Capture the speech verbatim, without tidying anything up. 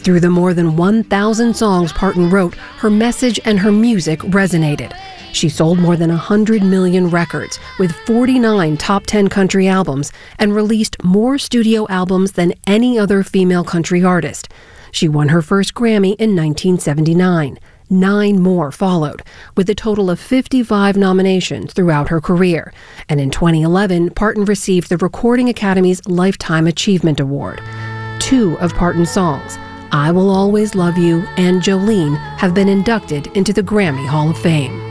Through the more than one thousand songs Parton wrote, her message and her music resonated. She sold more than one hundred million records with forty-nine top ten country albums and released more studio albums than any other female country artist. She won her first Grammy in nineteen seventy-nine. Nine more followed, with a total of fifty-five nominations throughout her career. And in twenty eleven, Parton received the Recording Academy's Lifetime Achievement Award. Two of Parton's songs, I Will Always Love You and Jolene, have been inducted into the Grammy Hall of Fame.